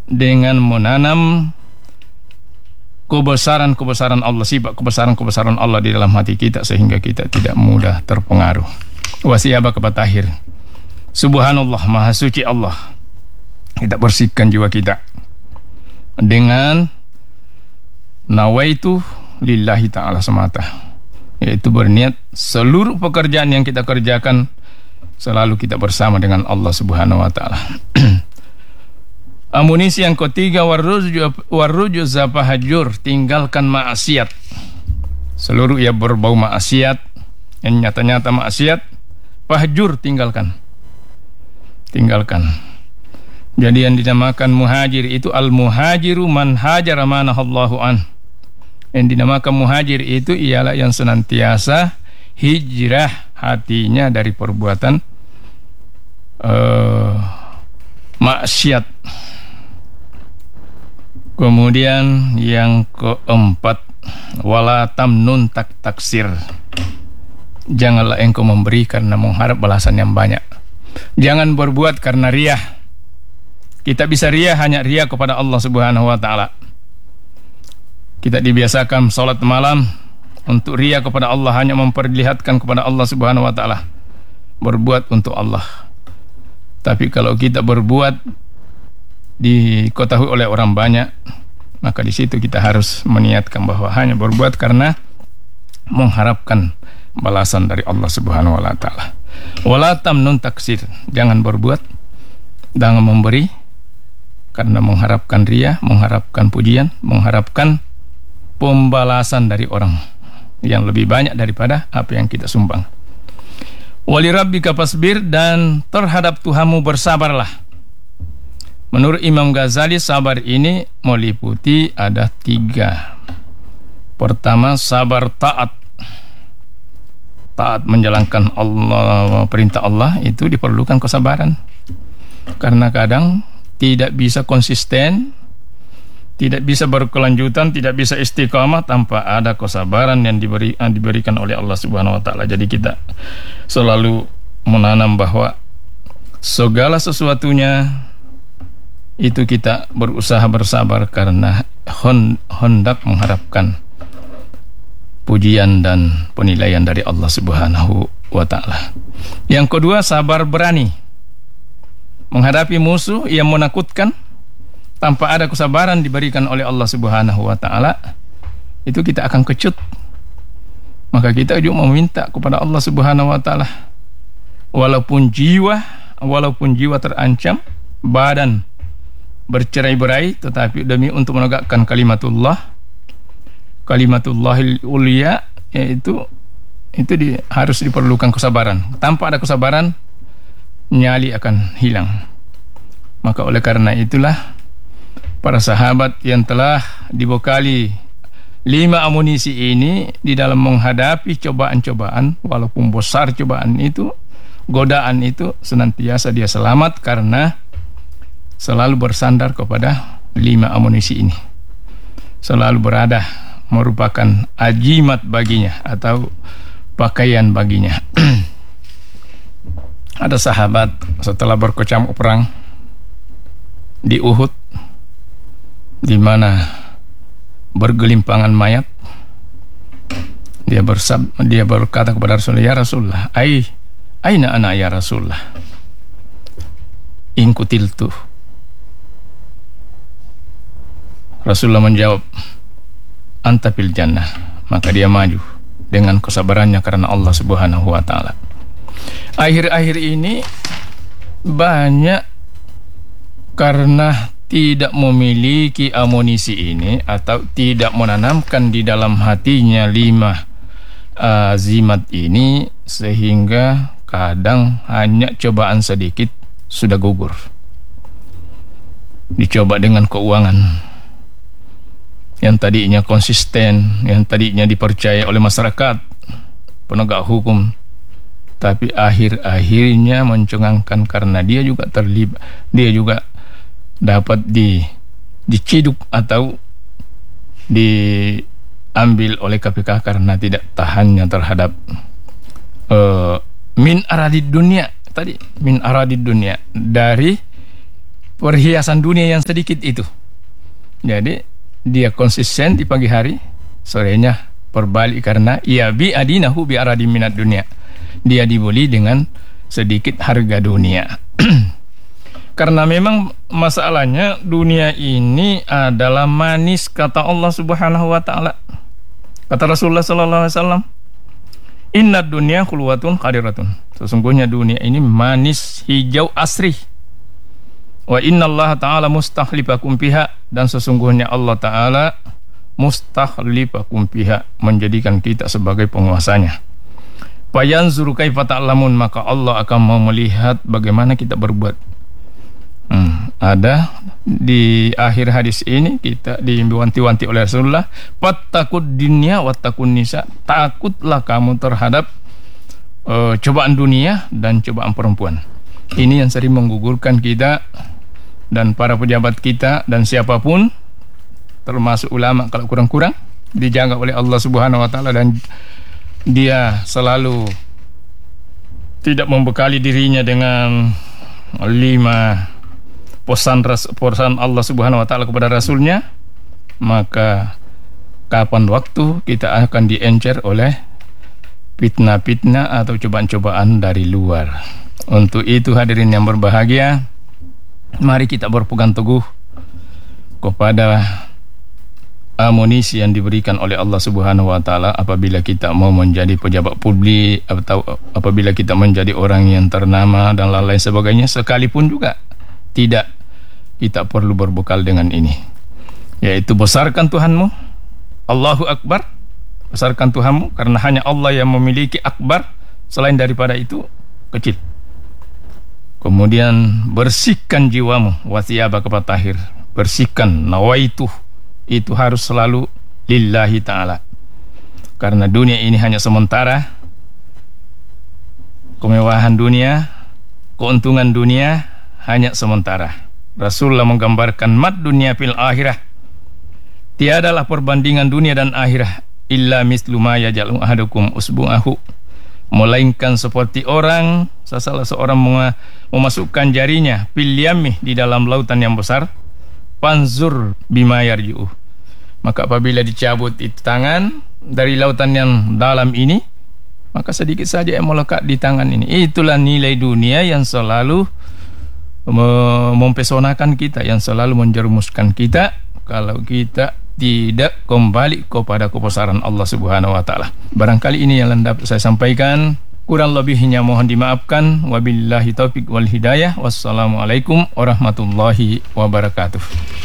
dengan menanam kebesaran-kebesaran Allah, sifat kebesaran-kebesaran Allah di dalam hati kita sehingga kita tidak mudah terpengaruh. Wasiyaba kepada akhir. Subhanallah, maha suci Allah. Kita bersihkan jiwa kita dengan nawaitu lillahi ta'ala semata, yaitu berniat seluruh pekerjaan yang kita kerjakan selalu kita bersama dengan Allah subhanahu wa ta'ala. Amunisi yang ketiga, warruju zapahajur, tinggalkan maksiat. Seluruh yang berbau maksiat, yang nyata-nyata maksiat, pahjur, tinggalkan. Jadi yang dinamakan muhajir itu al-muhajiru man hajara manahallahu an. Yang dinamakan muhajir itu ialah yang senantiasa hijrah hatinya dari perbuatan maksiat. Kemudian yang keempat, wala tamnun taksir. Janganlah engkau memberi karena mengharap balasan yang banyak. Jangan berbuat karena riyah. Kita bisa riyah, hanya riyah kepada Allah subhanahu wa ta'ala. Kita dibiasakan salat malam untuk riyah kepada Allah, hanya memperlihatkan kepada Allah subhanahu wa ta'ala, berbuat untuk Allah. Tapi kalau kita berbuat diketahui oleh orang banyak, maka di situ kita harus meniatkan bahwa hanya berbuat karena mengharapkan balasan dari Allah subhanahu wa ta'ala. Wala tamnun taksir, jangan berbuat, jangan memberi karena mengharapkan riyah, mengharapkan pujian, mengharapkan pembalasan dari orang yang lebih banyak daripada apa yang kita sumbang. Wali rabbika fasbir, dan terhadap Tuhanmu bersabarlah. Menurut Imam Ghazali, sabar ini meliputi ada 3. Pertama, sabar taat menjalankan Allah, perintah Allah, itu diperlukan kesabaran. Karena kadang tidak bisa konsisten, tidak bisa berkelanjutan, tidak bisa istiqamah tanpa ada kesabaran yang diberikan oleh Allah subhanahu wa ta'ala. Jadi kita selalu menanam bahwa segala sesuatunya itu kita berusaha bersabar karena hendak mengharapkan pujian dan penilaian dari Allah subhanahu wa ta'ala. Yang kedua, sabar berani menghadapi musuh yang menakutkan. Tanpa ada kesabaran diberikan oleh Allah subhanahu wa ta'ala, itu kita akan kecut. Maka kita juga meminta kepada Allah subhanahu wa ta'ala, walaupun jiwa terancam, badan bercerai-berai, tetapi demi untuk menegakkan kalimatullahil ulia, yaitu harus diperlukan kesabaran. Tanpa ada kesabaran, nyali akan hilang. Maka oleh karena itulah para sahabat yang telah dibekali 5 amunisi ini di dalam menghadapi cobaan-cobaan, walaupun besar cobaan itu, godaan itu, senantiasa dia selamat karena selalu bersandar kepada 5 amunisi ini. Selalu berada, merupakan ajimat baginya atau pakaian baginya. Ada sahabat setelah berkecamuk perang di Uhud, di mana bergelimpangan mayat, dia berkata kepada Rasulullah, ya Rasulullah, aina ana ya Rasulullah, in kutiltu. Rasulullah menjawab, anta fil jannah. Maka dia maju dengan kesabarannya karena Allah subhanahu wa ta'ala. Akhir-akhir ini banyak karena tidak memiliki amunisi ini atau tidak menanamkan di dalam hatinya 5 azimat ini, sehingga kadang hanya cobaan sedikit sudah gugur. Dicoba dengan keuangan yang tadinya konsisten, yang tadinya dipercaya oleh masyarakat, penegak hukum, tapi akhir-akhirnya mencengangkan karena dia juga terlibat, dia juga dapat diciduk atau diambil oleh KPK karena tidak tahannya terhadap min aradid dunia tadi, min aradid dunia, dari perhiasan dunia yang sedikit itu. Jadi dia konsisten di pagi hari, sorenya berbalik karena bi adinahu bi aradim minat dunia. Dia dibeli dengan sedikit harga dunia. Karena memang masalahnya dunia ini adalah manis, kata Allah Subhanahu wa taala. Kata Rasulullah sallallahu alaihi wasallam, "Inna dunya khulwatun qadiratun." Sesungguhnya dunia ini manis, hijau, asri. Wa inna Allah ta'ala mustakhlifakum fiha, dan sesungguhnya Allah ta'ala mustakhlifakum fiha, menjadikan kita sebagai penguasanya. Fayanzuru kaifa ta'lamun, maka Allah akan mau melihat bagaimana kita berbuat. Ada di akhir hadis ini kita diwanti-wanti oleh Rasulullah, "Fattaqud dunya wattaqun nisa." Takutlah kamu terhadap cobaan dunia dan cobaan perempuan. Ini yang sering menggugurkan kita dan para pejabat kita dan siapapun, termasuk ulama kalau kurang-kurang, dijaga oleh Allah Subhanahu wa taala dan dia selalu tidak membekali dirinya dengan 5 pesan Allah Subhanahu wa taala kepada Rasulnya, maka kapan waktu kita akan diencer oleh fitnah-fitnah atau cobaan-cobaan dari luar. Untuk itu hadirin yang berbahagia, mari kita berpegang teguh kepada amunisi yang diberikan oleh Allah Subhanahu wa taala apabila kita mau menjadi pejabat publik atau apabila kita menjadi orang yang ternama dan lain sebagainya, sekalipun juga tidak, kita perlu berbekal dengan ini, yaitu besarkan Tuhanmu, Allahu Akbar, besarkan Tuhanmu, karena hanya Allah yang memiliki akbar, selain daripada itu kecil. Kemudian bersihkan jiwamu, wasiyabaka fatahhir, bersihkan nawaitu, itu harus selalu lillahi ta'ala, karena dunia ini hanya sementara. Kemewahan dunia, keuntungan dunia hanya sementara. Rasulullah menggambarkan mat dunia fil akhirah, tiadalah perbandingan dunia dan akhirah, illa mislu ma yaj'alu ahadukum usbu'ahu, melainkan seperti orang, salah seorang memasukkan jarinya fil yammi, di dalam lautan yang besar, panzur bima yarju'u, maka apabila dicabut itu tangan dari lautan yang dalam ini, maka sedikit saja yang melekat di tangan ini. Itulah nilai dunia yang selalu mempesonakan kita, yang selalu menjerumuskan kita kalau kita tidak kembali kepada kebesaran Allah Subhanahu wa taala. Barangkali ini yang dapat saya sampaikan, kurang lebihnya mohon dimaafkan. Wabillahi taufik wal hidayah. Wassalamualaikum warahmatullahi wabarakatuh.